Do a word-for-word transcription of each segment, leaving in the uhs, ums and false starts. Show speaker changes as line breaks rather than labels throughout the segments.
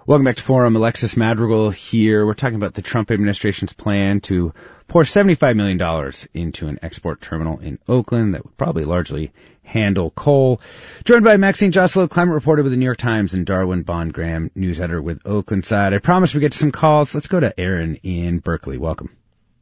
Welcome back to Forum. Alexis Madrigal here. We're talking about the Trump administration's plan to pour seventy-five million dollars into an export terminal in Oakland that would probably largely handle coal. Joined by Maxine Joselo, climate reporter with the New York Times, and Darwin Bond-Graham, news editor with Oakland Side. I promised we get to some calls. Let's go to Aaron in Berkeley. Welcome.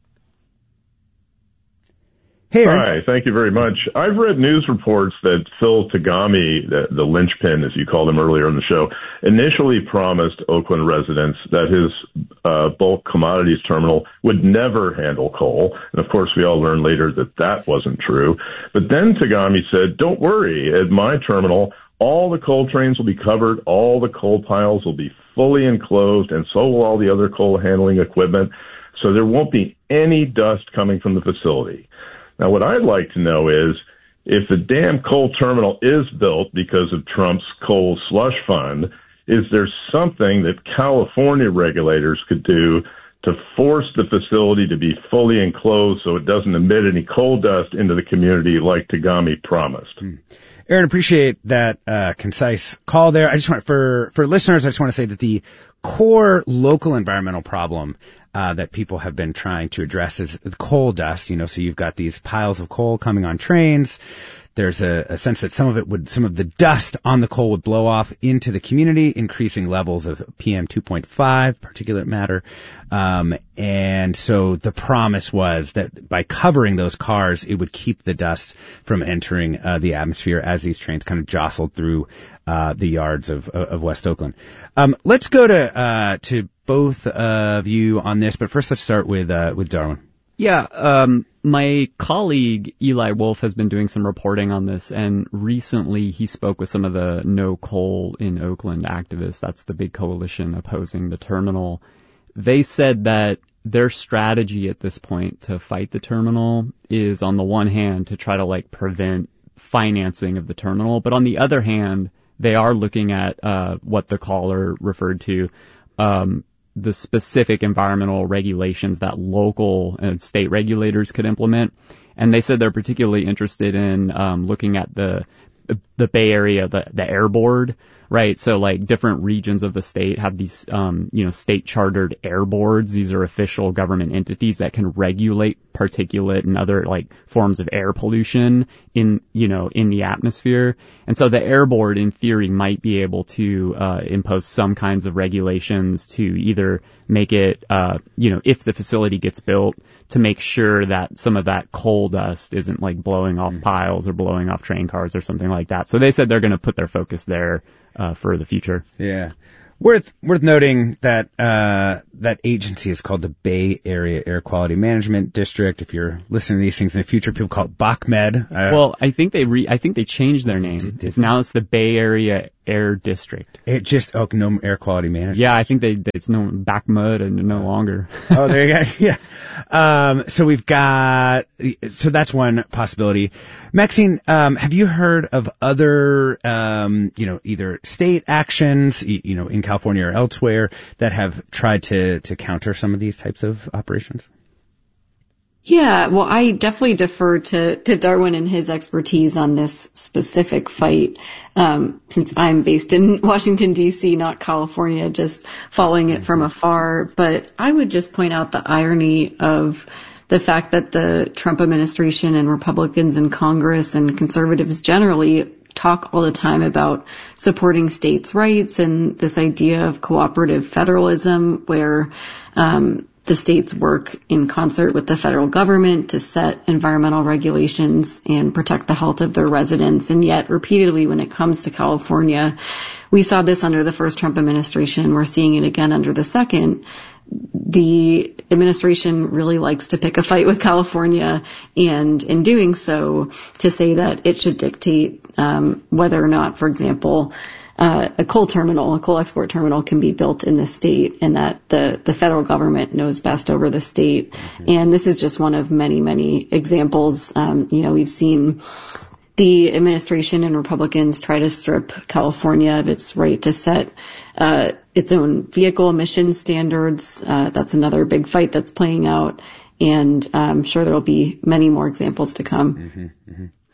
Hey,
Hi, thank you very much. I've read news reports that Phil Tagami, the, the linchpin, as you called him earlier in the show, initially promised Oakland residents that his uh, bulk commodities terminal would never handle coal. And of course, we all learned later that that wasn't true. But then Tagami said, don't worry, at my terminal, all the coal trains will be covered, all the coal piles will be fully enclosed, and so will all the other coal handling equipment. So there won't be any dust coming from the facility. Now, what I'd like to know is, if the damn coal terminal is built because of Trump's coal slush fund, is there something that California regulators could do to force the facility to be fully enclosed so it doesn't emit any coal dust into the community like Tagami promised?
Hmm. Aaron, appreciate that uh, concise call there. I just want, for, for listeners, I just want to say that the core local environmental problem uh, that people have been trying to address is the coal dust. You know, so you've got these piles of coal coming on trains. There's a, a sense that some of it would, some of the dust on the coal would blow off into the community, increasing levels of P M two point five, particulate matter. Um, and so the promise was that by covering those cars, it would keep the dust from entering uh, the atmosphere as these trains kind of jostled through uh, the yards of, of West Oakland. Um, let's go to uh, to both of you on this, but first let's start with uh, with Darwin.
Yeah, um, my colleague Eli Wolf has been doing some reporting on this, and recently he spoke with some of the No Coal in Oakland activists. That's the big coalition opposing the terminal. They said that their strategy at this point to fight the terminal is, on the one hand, to try to like prevent financing of the terminal, but on the other hand, they are looking at uh, what the caller referred to, um, the specific environmental regulations that local and state regulators could implement. And they said they're particularly interested in um, looking at the the Bay Area, the, the Air Board, right? So like different regions of the state have these, um, you know, state chartered air boards. These are official government entities that can regulate particulate and other like forms of air pollution in, you know, in the atmosphere. And so the air board in theory might be able to, uh, impose some kinds of regulations to either make it, uh, you know, if the facility gets built, to make sure that some of that coal dust isn't like blowing off piles or blowing off train cars or something like that. So they said they're going to put their focus there uh, for the future.
Yeah. Worth worth noting that uh that agency is called the Bay Area Air Quality Management District. If you're listening to these things in the future, people call it BACMed. Uh,
well, I think they re- I think they changed their name. Did, did, it's now it's the Bay Area Air District.
It just oh no air quality management.
Yeah, I think they it's no BACMed and no longer.
Oh, there you go. Yeah. Um. So we've got so that's one possibility. Maxine, um, have you heard of other um you know either state actions you, you know in California or elsewhere that have tried to, to counter some of these types of operations?
Yeah, well, I definitely defer to, to Darwin and his expertise on this specific fight, um, since I'm based in Washington, D C, not California, just following it from afar. But I would just point out the irony of the fact that the Trump administration and Republicans in Congress and conservatives generally talk all the time about supporting states' rights and this idea of cooperative federalism where um, the states work in concert with the federal government to set environmental regulations and protect the health of their residents. And yet, repeatedly, when it comes to California, we saw this under the first Trump administration. We're seeing it again under the second. The administration really likes to pick a fight with California, and in doing so, to say that it should dictate um, whether or not, for example, uh, a coal terminal, a coal export terminal can be built in the state, and that the, the federal government knows best over the state. Mm-hmm. And this is just one of many, many examples. Um, you know, we've seen the administration and Republicans try to strip California of its right to set uh, its own vehicle emission standards. Uh, that's another big fight that's playing out, and I'm sure there will be many more examples to come.
Mm-hmm, mm-hmm.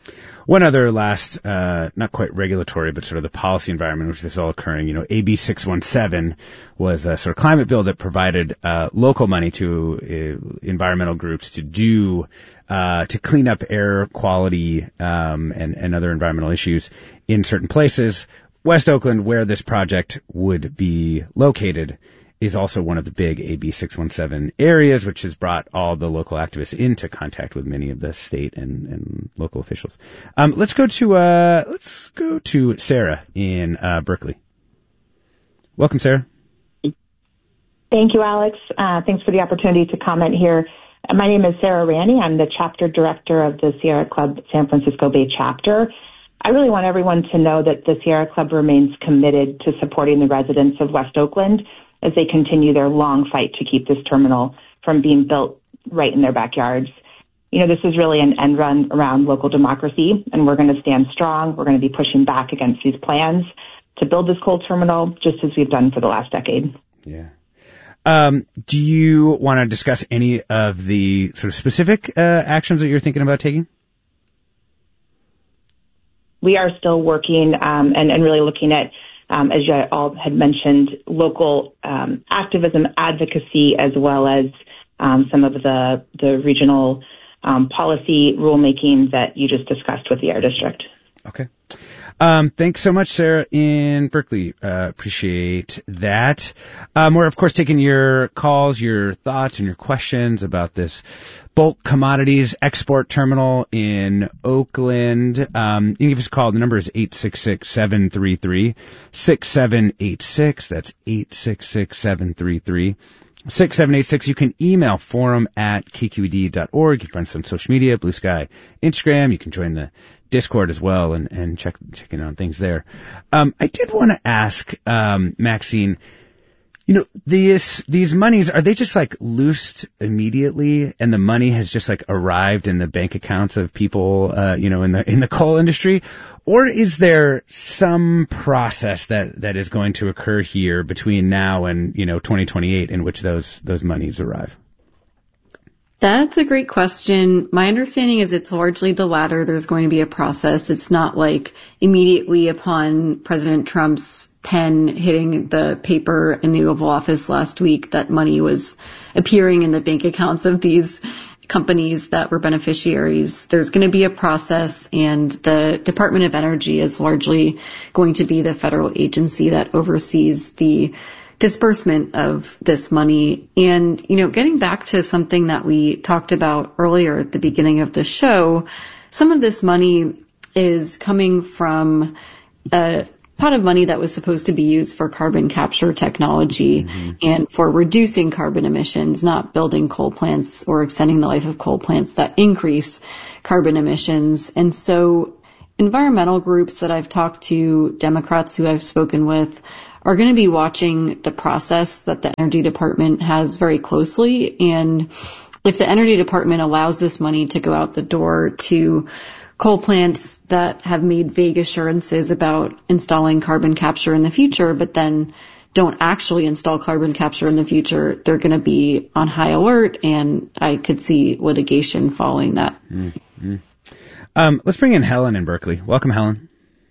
One other last, uh, not quite regulatory, but sort of the policy environment in which this is all occurring. You know, A B six one seven was a sort of climate bill that provided uh, local money to uh, environmental groups to do, uh, to clean up air quality um, and, and other environmental issues in certain places. West Oakland, where this project would be located, is also one of the big A B six one seven areas, which has brought all the local activists into contact with many of the state and, and local officials. Um, let's go to uh, let's go to Sarah in uh, Berkeley. Welcome, Sarah.
Thank you, Alex. Uh, thanks for the opportunity to comment here. My name is Sarah Ranney. I'm the chapter director of the Sierra Club San Francisco Bay chapter. I really want everyone to know that the Sierra Club remains committed to supporting the residents of West Oakland as they continue their long fight to keep this terminal from being built right in their backyards. You know, this is really an end run around local democracy, and we're going to stand strong. We're going to be pushing back against these plans to build this coal terminal, just as we've done for the last decade.
Yeah. Um, do you want to discuss any of the sort of specific uh, actions that you're thinking about taking?
We are still working um, and, and really looking at Um, as you all had mentioned, local um, activism, advocacy, as well as um, some of the the regional um, policy rulemaking that you just discussed with the Air District.
Okay. Um, thanks so much, Sarah in Berkeley. Uh, appreciate that. Um, we're, of course, taking your calls, your thoughts, and your questions about this bulk commodities export terminal in Oakland. Um, you can give us a call. The number is eight six six, seven three three, six seven eight six. That's eight six six, seven three three, six seven eight six. You can email forum at k q e d dot org. You can find us on social media, Blue Sky, Instagram. You can join the Discord as well and, and check, check in on things there. Um, I did want to ask, um, Maxine, you know, these, these monies, are they just like loosed immediately and the money has just like arrived in the bank accounts of people, uh, you know, in the, in the coal industry? Or is there some process that, that is going to occur here between now and, you know, twenty twenty-eight in which those, those monies arrive?
That's a great question. My understanding is it's largely the latter. There's going to be a process. It's not like immediately upon President Trump's pen hitting the paper in the Oval Office last week that money was appearing in the bank accounts of these companies that were beneficiaries. There's going to be a process, and the Department of Energy is largely going to be the federal agency that oversees the disbursement of this money. And, you know, getting back to something that we talked about earlier at the beginning of the show, some of this money is coming from a pot of money that was supposed to be used for carbon capture technology mm-hmm. and for reducing carbon emissions, not building coal plants or extending the life of coal plants that increase carbon emissions. And so environmental groups that I've talked to, Democrats who I've spoken with, are going to be watching the process that the Energy Department has very closely. And if the Energy Department allows this money to go out the door to coal plants that have made vague assurances about installing carbon capture in the future, but then don't actually install carbon capture in the future, they're going to be on high alert, and I could see litigation following that.
Mm-hmm. Um, let's bring in Helen in Berkeley. Welcome, Helen.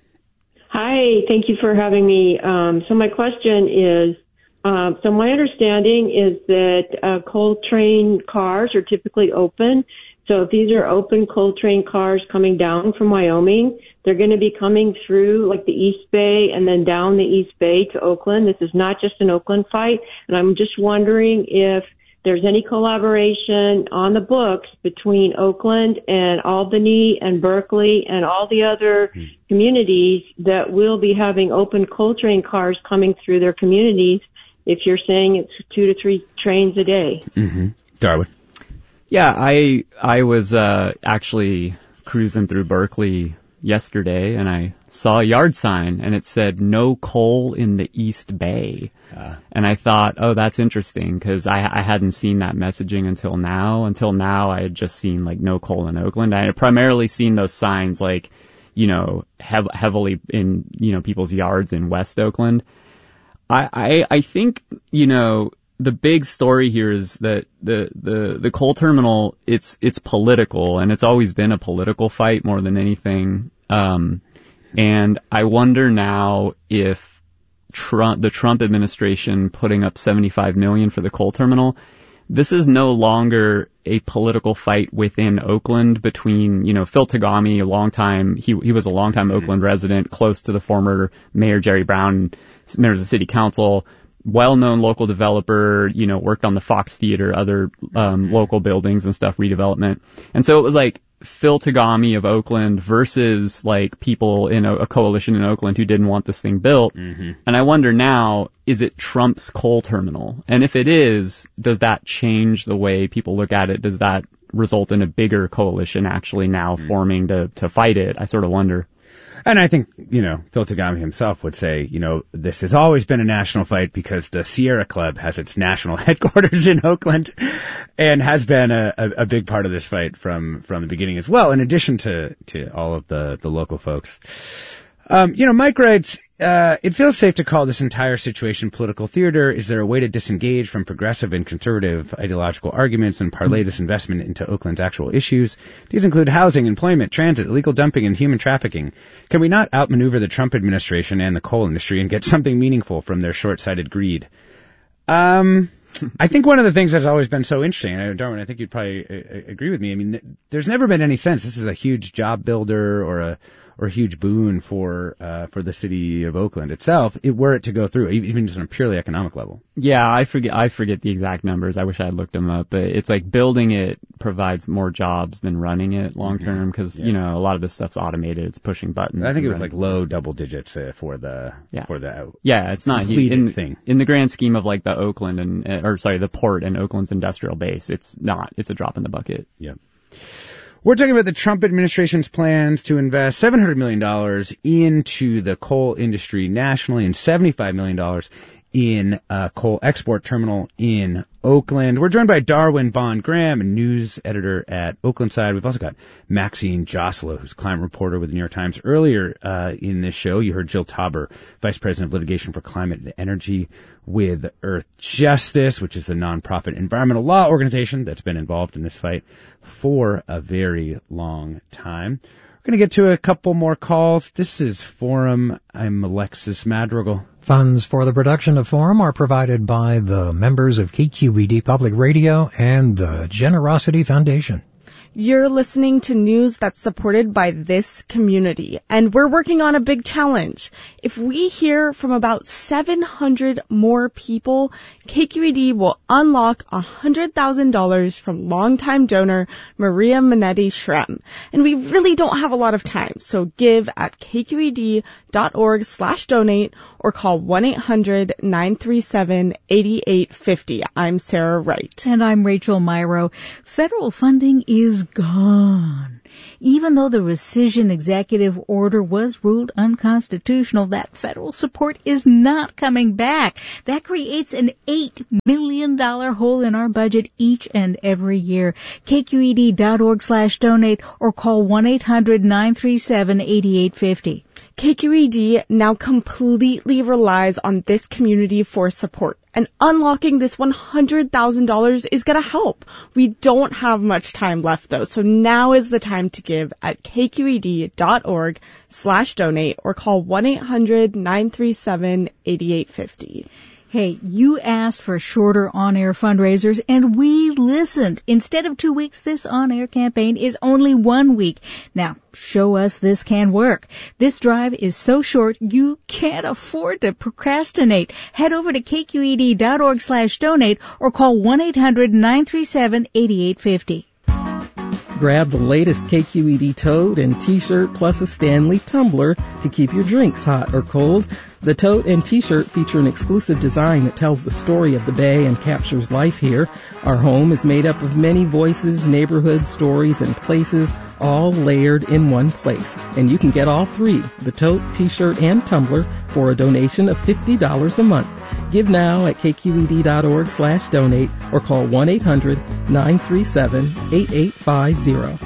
Hi, thank you for having me. Um, so my question is, um, so my understanding is that uh, coal train cars are typically open. So if these are open coal train cars coming down from Wyoming, they're going to be coming through like the East Bay and then down the East Bay to Oakland. This is not just an Oakland fight. And I'm just wondering if there's any collaboration on the books between Oakland and Albany and Berkeley and all the other mm. communities that will be having open coal train cars coming through their communities, if you're saying it's two to three trains a day.
Mm-hmm. Darwin.
Yeah, I I was uh, actually cruising through Berkeley yesterday, and I saw a yard sign, and it said, "No coal in the East Bay." Uh, and I thought, oh, that's interesting, because I, I hadn't seen that messaging until now. Until now, I had just seen, like, no coal in Oakland. I had primarily seen those signs, like, you know, hev- heavily in, you know, people's yards in West Oakland. I, I, I think, you know, the big story here is that the, the, the coal terminal, it's, it's political, and it's always been a political fight more than anything. Um, and I wonder now if Trump, the Trump administration putting up seventy-five million dollars for the coal terminal, this is no longer a political fight within Oakland between, you know, Phil Tagami, a long time, he, he was a long time Oakland resident, close to the former Mayor Jerry Brown, members of city council, well-known local developer, you know, worked on the Fox Theater, other um, local buildings and stuff, redevelopment. And so it was like Phil Tagami of Oakland versus like people in a, a coalition in Oakland who didn't want this thing built. Mm-hmm. And I wonder now, is it Trump's coal terminal? And if it is, does that change the way people look at it? Does that result in a bigger coalition actually now mm-hmm. forming to, to fight it? I sort of wonder.
And I think, you know, Phil Tagami himself would say, you know, this has always been a national fight because the Sierra Club has its national headquarters in Oakland and has been a, a, a big part of this fight from, from the beginning as well, in addition to, to all of the, the local folks. Um, you know, Mike writes, uh, it feels safe to call this entire situation political theater. Is there a way to disengage from progressive and conservative ideological arguments and parlay this investment into Oakland's actual issues? These include housing, employment, transit, illegal dumping, and human trafficking. Can we not outmaneuver the Trump administration and the coal industry and get something meaningful from their short-sighted greed? Um, I think one of the things that's always been so interesting, and Darwin, I think you'd probably uh, agree with me. I mean, there's never been any sense this is a huge job builder or a or a huge boon for uh for the city of Oakland itself, it were it to go through, even just on a purely economic level.
Yeah, I forget I forget the exact numbers. I wish I had looked them up, but it's like building it provides more jobs than running it long term because mm-hmm. yeah. you know, a lot of this stuff's automated. It's pushing buttons.
I think it was like low double digits uh, for the
yeah.
for the
yeah, it's not huge in,
thing
in the grand scheme of like the Oakland and uh, or sorry the port and Oakland's industrial base. It's not. It's a drop in the bucket.
Yeah. We're talking about the Trump administration's plans to invest seven hundred million dollars into the coal industry nationally and seventy-five million dollars in a coal export terminal in Oakland. We're joined by Darwin Bond Graham, a news editor at Oaklandside. We've also got Maxine Joselo, who's a climate reporter with the New York Times. Earlier uh, in this show, you heard Jill Tauber, Vice President of Litigation for Climate and Energy with Earth Justice, which is a nonprofit environmental law organization that's been involved in this fight for a very long time. We're going to get to a couple more calls. This is Forum. I'm Alexis Madrigal.
Funds for the production of Forum are provided by the members of K Q E D Public Radio and the Generosity Foundation.
You're listening to news that's supported by this community, and we're working on a big challenge. If we hear from about seven hundred more people, K Q E D will unlock one hundred thousand dollars from longtime donor Maria Minetti Shrem. And we really don't have a lot of time, so give at kqed.org slash donate or call one eight hundred nine three seven eight eight five zero. I'm Sarah Wright.
And I'm Rachel Myrow. Federal funding is gone. Even though the rescission executive order was ruled unconstitutional, that federal support is not coming back. That creates an eight million dollars hole in our budget each and every year. kqed.org slash donate or call one eight hundred nine three seven eight eight five zero.
K Q E D now completely relies on this community for support, and unlocking this one hundred thousand dollars is going to help. We don't have much time left, though, so now is the time to give at kqed.org slash donate or call one eight hundred nine three seven eight eight five zero.
Hey, you asked for shorter on-air fundraisers, and we listened. Instead of two weeks, this on-air campaign is only one week. Now, show us this can work. This drive is so short, you can't afford to procrastinate. Head over to kqed.org slash donate or call one eight hundred nine three seven eight eight five zero.
Grab the latest K Q E D tote and t-shirt plus a Stanley tumbler to keep your drinks hot or cold. The tote and t-shirt feature an exclusive design that tells the story of the Bay and captures life here. Our home is made up of many voices, neighborhoods, stories, and places, all layered in one place. And you can get all three, the tote, t-shirt, and tumbler, for a donation of fifty dollars a month. Give now at kqed.org slash donate or call one eight hundred nine three seven eight eight five zero.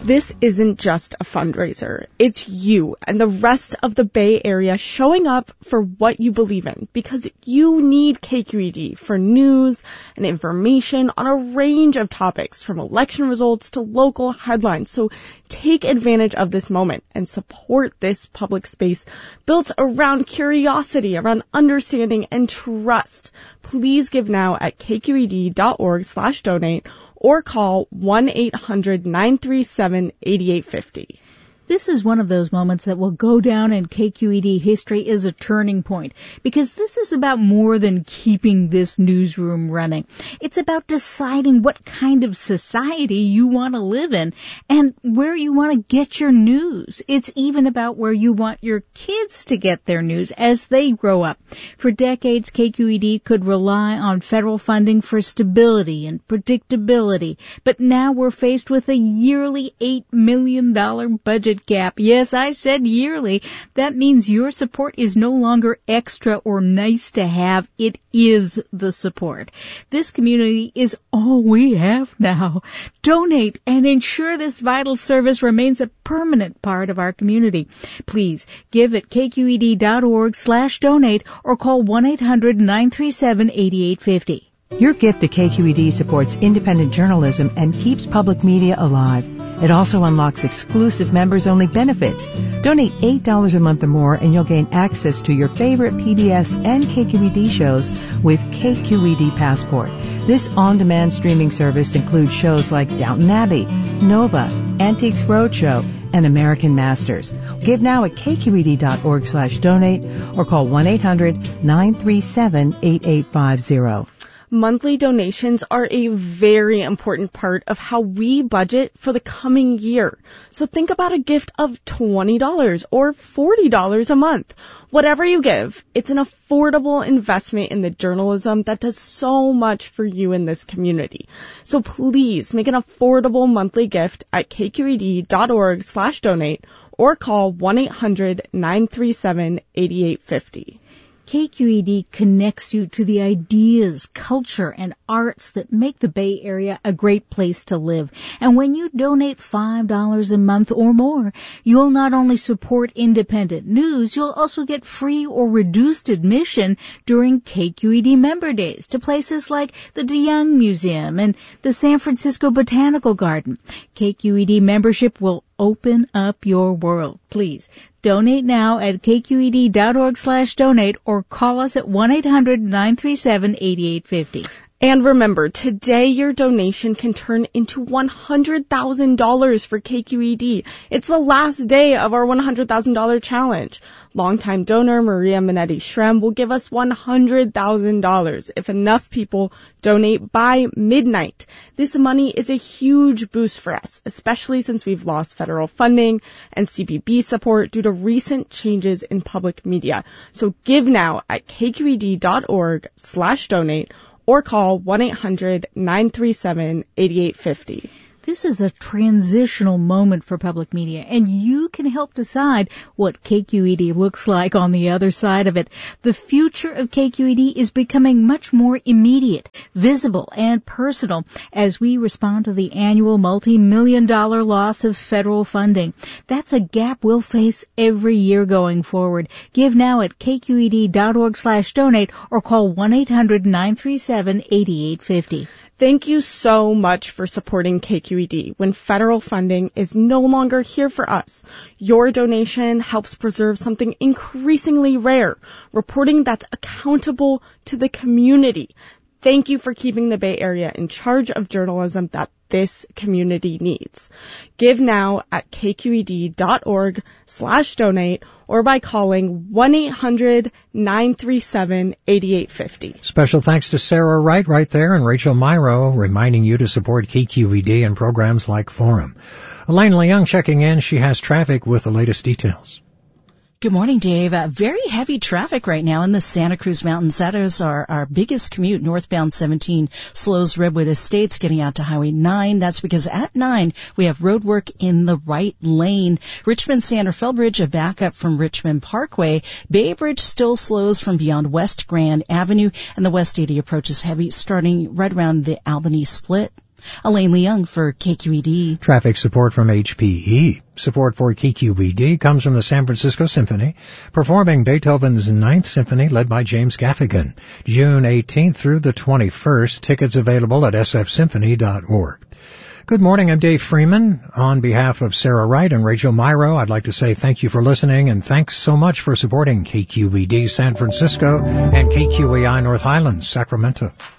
This isn't just a fundraiser. It's you and the rest of the Bay Area showing up for what you believe in, because you need K Q E D for news and information on a range of topics, from election results to local headlines. So take advantage of this moment and support this public space built around curiosity, around understanding and trust. Please give now at k q e d dot org slash donate or call one eight hundred nine three seven eight eight five zero.
This is one of those moments that will go down in K Q E D history as a turning point, because this is about more than keeping this newsroom running. It's about deciding what kind of society you want to live in and where you want to get your news. It's even about where you want your kids to get their news as they grow up. For decades, K Q E D could rely on federal funding for stability and predictability, but now we're faced with a yearly eight million dollars budget gap. Yes, I said yearly. That means your support is no longer extra or nice to have. It is the support. This community is all we have now. Donate and ensure this vital service remains a permanent part of our community. Please give at k q e d dot org slash donate or call one eight hundred nine three seven eight eight five zero.
Your gift to K Q E D supports independent journalism and keeps public media alive. It also unlocks exclusive members-only benefits. Donate eight dollars a month or more and you'll gain access to your favorite P B S and K Q E D shows with K Q E D Passport. This on-demand streaming service includes shows like Downton Abbey, Nova, Antiques Roadshow, and American Masters. Give now at k q e d dot org slash donate or call one eight hundred nine three seven eight eight five zero.
Monthly donations are a very important part of how we budget for the coming year. So think about a gift of twenty dollars or forty dollars a month. Whatever you give, it's an affordable investment in the journalism that does so much for you in this community. So please make an affordable monthly gift at k q e d dot org slash donate or call one eight hundred nine three seven eight eight five zero.
K Q E D connects you to the ideas, culture, and arts that make the Bay Area a great place to live. And when you donate five dollars a month or more, you'll not only support independent news, you'll also get free or reduced admission during K Q E D member days to places like the DeYoung Museum and the San Francisco Botanical Garden. K Q E D membership will open up your world. Please donate now at k q e d dot org slash donate or call us at one eight hundred nine three seven eight eight five zero.
And remember, today your donation can turn into one hundred thousand dollars for K Q E D. It's the last day of our one hundred thousand dollars challenge. Longtime donor Maria Minetti Shrem will give us one hundred thousand dollars if enough people donate by midnight. This money is a huge boost for us, especially since we've lost federal funding and C B B support due to recent changes in public media. So give now at k q e d dot org slash donate or call one eight hundred nine three seven eight eight five zero.
This is a transitional moment for public media, and you can help decide what K Q E D looks like on the other side of it. The future of K Q E D is becoming much more immediate, visible, and personal as we respond to the annual multi-million dollar loss of federal funding. That's a gap we'll face every year going forward. Give now at k q e d dot org slash donate or call one eight hundred nine three seven eight eight five zero.
Thank you so much for supporting K Q E D when federal funding is no longer here for us. Your donation helps preserve something increasingly rare, reporting that's accountable to the community. Thank you for keeping the Bay Area in charge of journalism that this community needs. Give now at k q e d dot org slash donate or by calling one eight hundred nine three seven eight eight five zero.
Special thanks to Sarah Wright right there and Rachel Myro reminding you to support K Q E D and programs like Forum. Elaine Leung checking in. She has traffic with the latest details.
Good morning, Dave. Uh, very heavy traffic right now in the Santa Cruz Mountains. That is our, our biggest commute. Northbound seventeen slows Redwood Estates getting out to Highway nine. That's because at nine we have road work in the right lane. Richmond Santa Fe Bridge, a backup from Richmond Parkway. Bay Bridge still slows from beyond West Grand Avenue, and the West eighty approach is heavy starting right around the Albany split. Elaine Leung for K Q E D.
Traffic support from H P E. Support for K Q E D comes from the San Francisco Symphony, performing Beethoven's Ninth Symphony led by James Gaffigan. June eighteenth through the twenty-first. Tickets available at s f symphony dot org. Good morning, I'm Dave Freeman. On behalf of Sarah Wright and Rachel Myrow, I'd like to say thank you for listening and thanks so much for supporting K Q E D San Francisco and K Q E I North Highlands, Sacramento.